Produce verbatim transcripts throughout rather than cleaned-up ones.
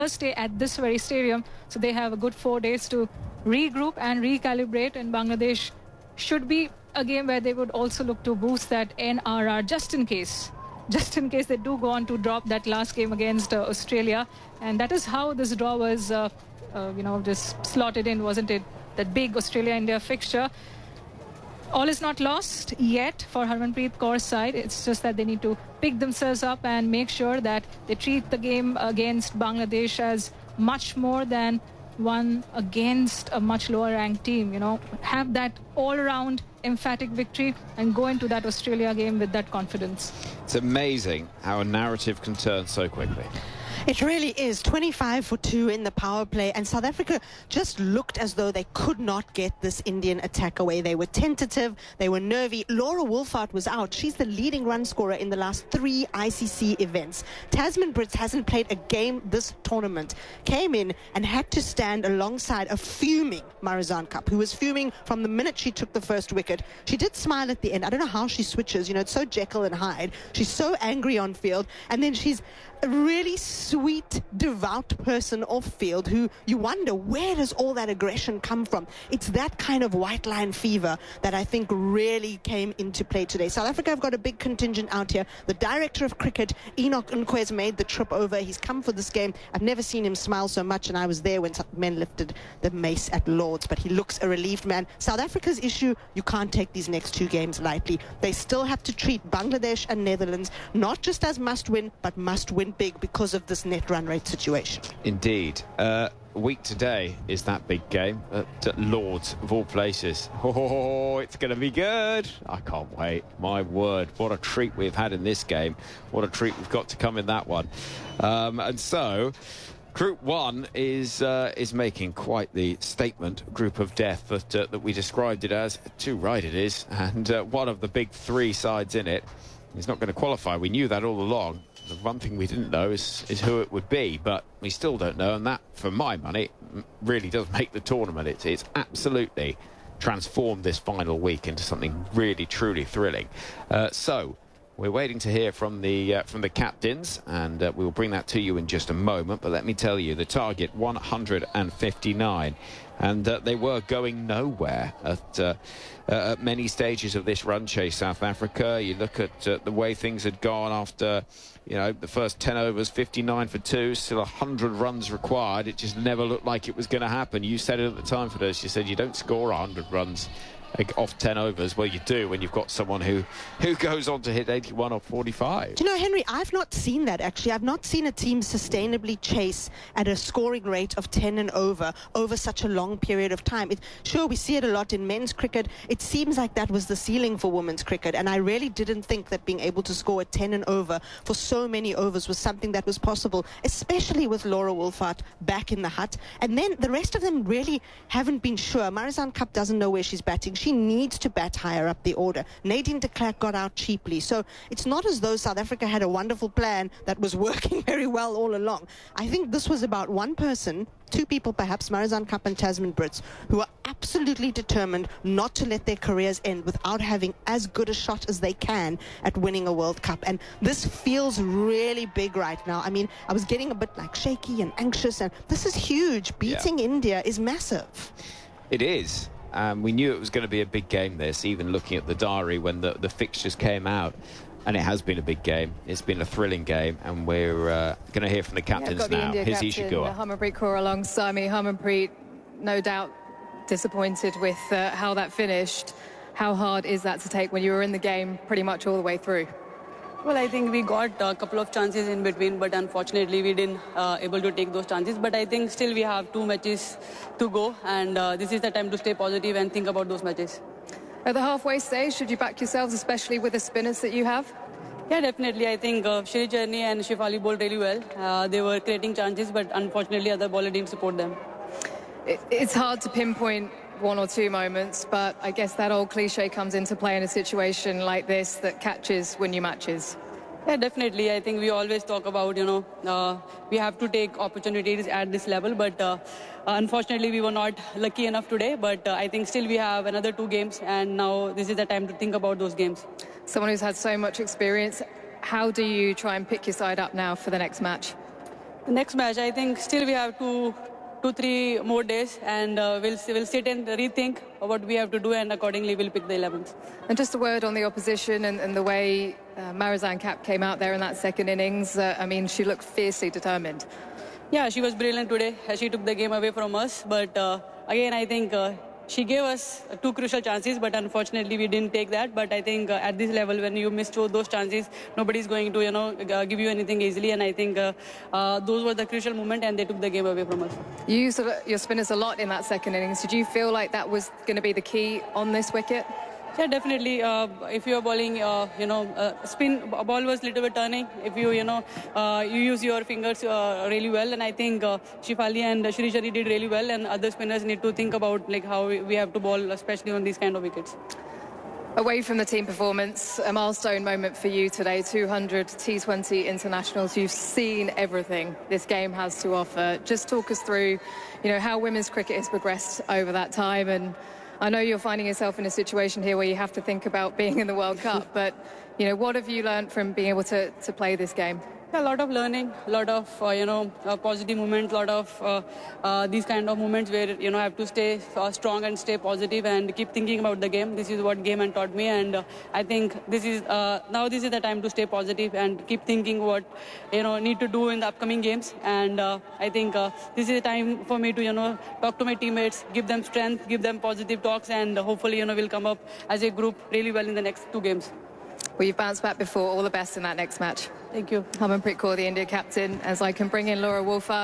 Thursday at this very stadium. So they have a good four days to regroup and recalibrate. And Bangladesh should be a game where they would also look to boost that N R R just in case. Just in case they do go on to drop that last game against uh, Australia. And that is how this draw was, uh, uh, you know, just slotted in, wasn't it? That big Australia-India fixture. All is not lost yet for Harmanpreet Kaur's side. It's just that they need to pick themselves up and make sure that they treat the game against Bangladesh as much more than one against a much lower ranked team. You know, have that all-around emphatic victory and go into that Australia game with that confidence. It's amazing how a narrative can turn so quickly. It really is. twenty-five for two in the power play, and South Africa just looked as though they could not get this Indian attack away. They were tentative, they were nervy. Laura Wolfhard was out. She's the leading run scorer in the last three I C C events. Tasman Brits hasn't played a game this tournament. Came in and had to stand alongside a fuming Marizanne Kapp, who was fuming from the minute she took the first wicket. She did smile at the end. I don't know how she switches. You know, it's so Jekyll and Hyde. She's so angry on field, and then she's a really sweet, devout person off field who you wonder, where does all that aggression come from? It's that kind of white line fever that I think really came into play today. South Africa have got a big contingent out here. The director of cricket, Enoch Nkwes, made the trip over. He's come for this game. I've never seen him smile so much, and I was there when men lifted the mace at Lord's, but he looks a relieved man. South Africa's issue, you can't take these next two games lightly. They still have to treat Bangladesh and Netherlands not just as must win, but must win big because of this net run rate situation. Indeed. Uh, a week today is that big game at, at Lord's, of all places. Oh, it's going to be good. I can't wait. My word, what a treat we've had in this game. What a treat we've got to come in that one. Um, and so, Group one is uh, is making quite the statement, group of death, that, uh, that we described it as. Too right it is. And uh, one of the big three sides in it is not going to qualify. We knew that all along. The one thing we didn't know is, is who it would be, but we still don't know, and that, for my money, really does make the tournament. It's, it's absolutely transformed this final week into something really, truly thrilling. Uh, so, we're waiting to hear from the uh, from the captains, and uh, we will bring that to you in just a moment. But let me tell you, the target, one hundred fifty-nine. And uh, they were going nowhere at, uh, uh, at many stages of this run chase, South Africa. You look at uh, the way things had gone after, you know, the first ten overs, fifty-nine for two, still one hundred runs required. It just never looked like it was going to happen. You said it at the time for this. You said you don't score one hundred runs off ten overs. Well, you do when you've got someone who who goes on to hit eighty-one or forty-five. Do you know, Henry, I've not seen that actually. I've not seen a team sustainably chase at a scoring rate of ten and over over such a long period of time. It, sure, we see it a lot in men's cricket. It seems like that was the ceiling for women's cricket, and I really didn't think that being able to score at ten and over for so many overs was something that was possible, especially with Laura Wolfhard back in the hut. And then the rest of them really haven't been sure. Marizanne Kapp doesn't know where she's batting. She needs to bat higher up the order. Nadine de Klerk got out cheaply. So it's not as though South Africa had a wonderful plan that was working very well all along. I think this was about one person, two people perhaps, Marizanne Kapp and Tasman Brits, who are absolutely determined not to let their careers end without having as good a shot as they can at winning a World Cup. And this feels really big right now. I mean, I was getting a bit like shaky and anxious, and this is huge. Beating yeah. India is massive. It is. Um, we knew it was going to be a big game, this, even looking at the diary when the, the fixtures came out. And it has been a big game. It's been a thrilling game, and we're uh, going to hear from the captains yeah, now. The Here's India Isha captain, Guha. Harmanpreet Kaur alongside me. Harmanpreet, no doubt disappointed with uh, how that finished. How hard is that to take when you were in the game pretty much all the way through? Well, I think we got a couple of chances in between, but unfortunately we didn't uh, able to take those chances. But I think still we have two matches to go, and uh, this is the time to stay positive and think about those matches. At the halfway stage, should you back yourselves, especially with the spinners that you have? Yeah, definitely. I think uh, Shri Charni and Shefali bowled really well. Uh, they were creating chances, but unfortunately other bowler didn't support them. It, it's hard to pinpoint one or two moments, but I guess that old cliche comes into play in a situation like this, that catches win you matches. Yeah, definitely. I think we always talk about, you know, uh, we have to take opportunities at this level, but uh, unfortunately we were not lucky enough today. But uh, I think still we have another two games, and now this is the time to think about those games. Someone who's had so much experience, how do you try and pick your side up now for the next match? The next match, I think still we have two, two, three more days, and uh, we'll we'll sit and rethink what we have to do, and accordingly we'll pick the eleventh. And just a word on the opposition and, and the way uh, Marizanne Kapp came out there in that second innings. Uh, I mean, she looked fiercely determined. Yeah, she was brilliant today. She took the game away from us, but uh, again, I think uh, she gave us two crucial chances, but unfortunately we didn't take that. But I think uh, at this level, when you miss those chances, nobody's going to, you know, uh, give you anything easily. And I think uh, uh, those were the crucial moment, and they took the game away from us. You used your spinners a lot in that second innings. Did you feel like that was going to be the key on this wicket? Yeah, definitely. Uh, if you are bowling, uh, you know, uh, spin ball was little bit turning. If you, you know, uh, you use your fingers uh, really well, and I think uh, Shefali and Shri Shari did really well, and other spinners need to think about like how we have to bowl, especially on these kind of wickets. Away from the team performance, a milestone moment for you today, two hundred T twenty internationals. You've seen everything this game has to offer. Just talk us through, you know, how women's cricket has progressed over that time. And I know you're finding yourself in a situation here where you have to think about being in the World Cup, but, you know, what have you learned from being able to, to play this game? A lot of learning, a lot of, uh, you know, uh, positive moments, a lot of uh, uh, these kind of moments where, you know, I have to stay uh, strong and stay positive and keep thinking about the game. This is what game has taught me, and uh, I think this is, uh, now this is the time to stay positive and keep thinking what, you know, need to do in the upcoming games. And uh, I think uh, this is the time for me to, you know, talk to my teammates, give them strength, give them positive talks, and hopefully, you know, we'll come up as a group really well in the next two games. Well, you've bounced back before. All the best in that next match. Thank you. Harmanpreet Kaur, the India captain, as I can bring in Laura Wolfart,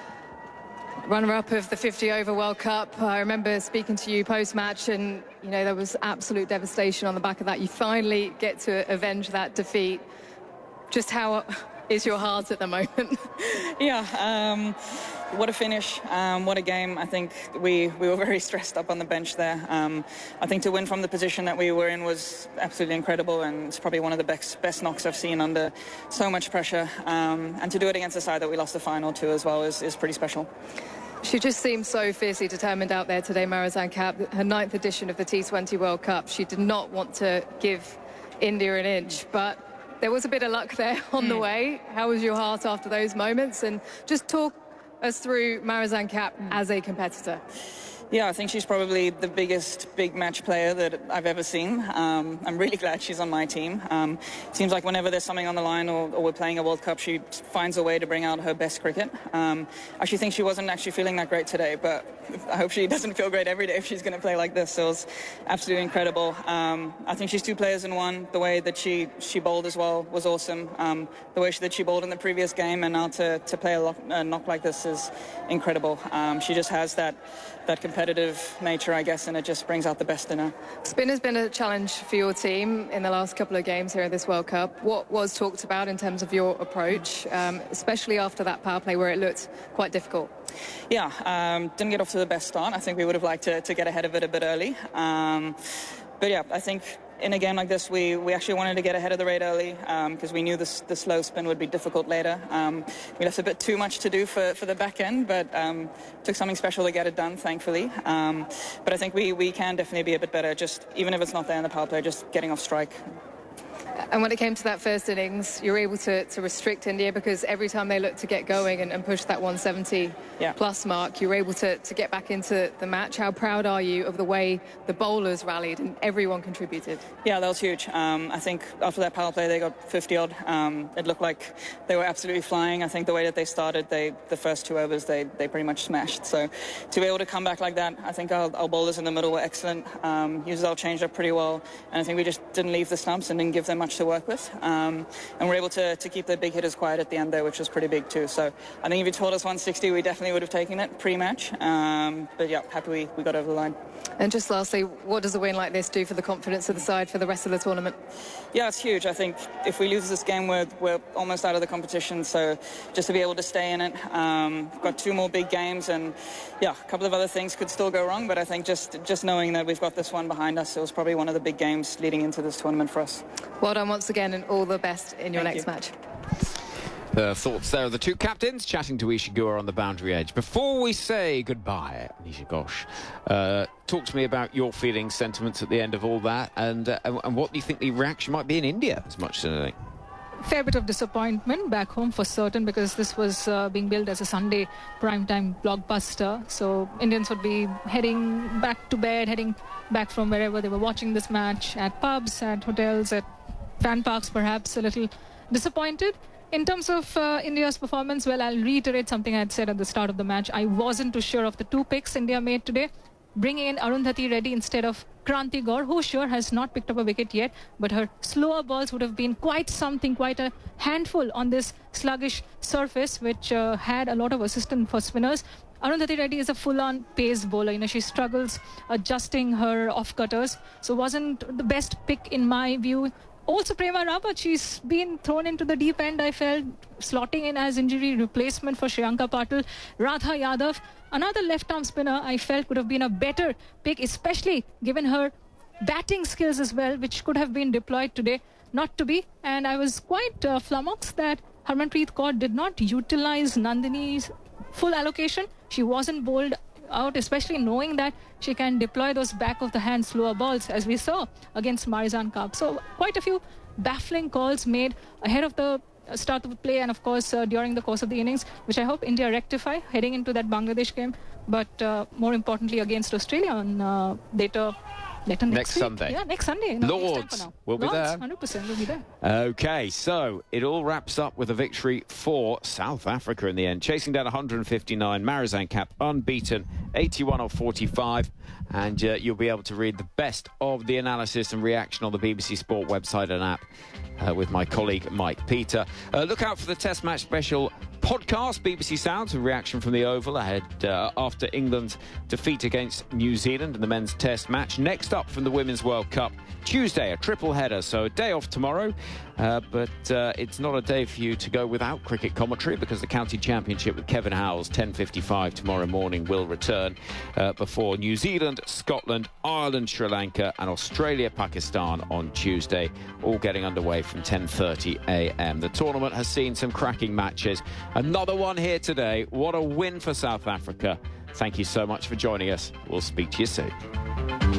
runner-up of the fifty over World Cup. I remember speaking to you post-match, and, you know, there was absolute devastation on the back of that. You finally get to avenge that defeat. Just how is your heart at the moment? Yeah, um, what a finish, um, what a game. I think we, we were very stressed up on the bench there. Um, I think to win from the position that we were in was absolutely incredible, and it's probably one of the best, best knocks I've seen under so much pressure. Um, and to do it against a side that we lost the final to as well is, is pretty special. She just seemed so fiercely determined out there today, Marizanne Kapp. Her ninth edition of the T twenty World Cup. She did not want to give India an inch, but there was a bit of luck there on mm. the way. How was your heart after those moments? And just talk us through Marizanne Kapp mm. as a competitor. Yeah, I think she's probably the biggest big match player that I've ever seen. Um, I'm really glad she's on my team. Um, it seems like whenever there's something on the line or, or we're playing a World Cup, she finds a way to bring out her best cricket. Um, I actually think she wasn't actually feeling that great today, but I hope she doesn't feel great every day if she's going to play like this. So it was absolutely incredible. Um, I think she's two players in one. The way that she, she bowled as well was awesome. Um, the way she, that she bowled in the previous game and now to, to play a, lock, a knock like this is incredible. Um, she just has that, that competitive nature, I guess, and it just brings out the best in her. Spin has been a challenge for your team in the last couple of games here at this World Cup. What was talked about in terms of your approach, um, especially after that power play where it looked quite difficult? Yeah, um, didn't get off to the best start. I think we would have liked to, to get ahead of it a bit early. Um, but yeah, I think in a game like this, we, we actually wanted to get ahead of the rate early because um, we knew this, the slow spin would be difficult later. Um, we left a bit too much to do for, for the back end, but um, took something special to get it done, thankfully. Um, but I think we, we can definitely be a bit better, just even if it's not there in the power play, just getting off strike. And when it came to that first innings, you were able to, to restrict India because every time they looked to get going and, and push that one seventy yeah. plus mark, you were able to, to get back into the match. How proud are you of the way the bowlers rallied and everyone contributed? Yeah, that was huge. Um, I think after that power play, they got fifty odd. Um, it looked like they were absolutely flying. I think the way that they started, they the first two overs, they, they pretty much smashed. So to be able to come back like that, I think our, our bowlers in the middle were excellent. Um, used our change up pretty well. And I think we just didn't leave the stumps and didn't give them much to work with, um, and we're able to, to keep the big hitters quiet at the end there, which was pretty big too. So I think if you told us one sixty, we definitely would have taken it pre-match, um, but yeah, happy we, we got over the line. And just lastly, what does a win like this do for the confidence of the side for the rest of the tournament? Yeah, it's huge. I think if we lose this game, we're, we're almost out of the competition, so just to be able to stay in it, um, we've got two more big games, and yeah, a couple of other things could still go wrong, but I think just, just knowing that we've got this one behind us, it was probably one of the big games leading into this tournament for us. Well done once again, and all the best in your Thank next you. match. The thoughts there of the two captains chatting to Isha Guha on the boundary edge. Before we say goodbye, Nisha Ghosh, uh, talk to me about your feelings, sentiments at the end of all that, and, uh, and what do you think the reaction might be in India as much as anything? fair bit of disappointment back home for certain, because this was uh, being billed as a Sunday primetime blockbuster. So Indians would be heading back to bed, heading back from wherever they were watching this match, at pubs, at hotels, at fan parks, perhaps a little disappointed. In terms of uh, India's performance, well, I'll reiterate something I had said at the start of the match. I wasn't too sure of the two picks India made today. Bringing in Arundhati Reddy instead of Kranti Gaur, who sure has not picked up a wicket yet, but her slower balls would have been quite something, quite a handful on this sluggish surface, which uh, had a lot of assistance for spinners. Arundhati Reddy is a full-on pace bowler. You know, she struggles adjusting her off-cutters, so wasn't the best pick in my view. Also, Prema Rawat, she's been thrown into the deep end, I felt, slotting in as injury replacement for Shriyanka Patil. Radha Yadav, another left-arm spinner, I felt could have been a better pick, especially given her batting skills as well, which could have been deployed today. Not to be. And I was quite uh, flummoxed that Harmanpreet Kaur did not utilize Nandini's full allocation. She wasn't bowled out, especially knowing that she can deploy those back of the hand slower balls, as we saw against Marizan Cup. So quite a few baffling calls made ahead of the start of the play, and of course uh, during the course of the innings, which I hope India rectify heading into that Bangladesh game, but uh, more importantly against Australia on uh, later Later next, next week. Sunday. Yeah, next Sunday. No, Lords will be Lords, there. one hundred percent will be there. Okay, so it all wraps up with a victory for South Africa in the end. Chasing down one hundred fifty-nine, Marizan Cap unbeaten, eighty-one of forty-five. And uh, you'll be able to read the best of the analysis and reaction on the B B C Sport website and app uh, with my colleague Mike Peter. Uh, look out for the Test Match special podcast, B B C Sounds, a reaction from the Oval ahead uh, after England's defeat against New Zealand in the men's Test match. Next up from the Women's World Cup, Tuesday, a triple header, so a day off tomorrow. Uh, but uh, it's not a day for you to go without cricket commentary, because the County Championship with Kevin Howells, ten fifty-five tomorrow morning, will return uh, before New Zealand, Scotland, Ireland, Sri Lanka and Australia, Pakistan on Tuesday, all getting underway from ten thirty a m. The tournament has seen some cracking matches. Another one here today. What a win for South Africa. Thank you so much for joining us. We'll speak to you soon.